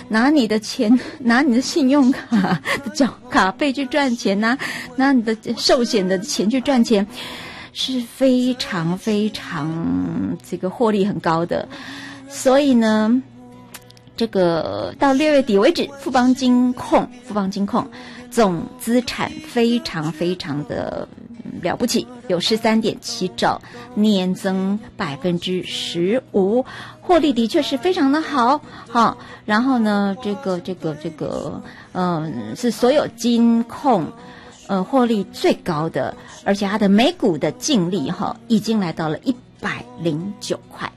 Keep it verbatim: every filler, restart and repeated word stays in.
拿你的钱，拿你的信用卡的缴卡费去赚钱，拿拿你的寿险的钱去赚钱，是非常非常这个获利很高的。所以呢，这个到六月底为止，富邦金控富邦金控总资产非常非常的了不起，有十三点七兆，年增百分之十五，获利的确是非常的好，好。然后呢，这个这个这个，嗯，是所有金控，呃，获利最高的，而且它的每股的净利哈，已经来到了一百零九块。